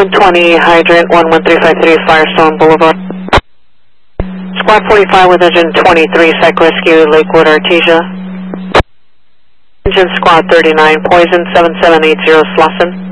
120 hydrant 11353 Firestone Boulevard. Squad 45 with engine 23, Psych Rescue, Lakewood, Artesia. Engine Squad 39, Poison 7780 Slauson.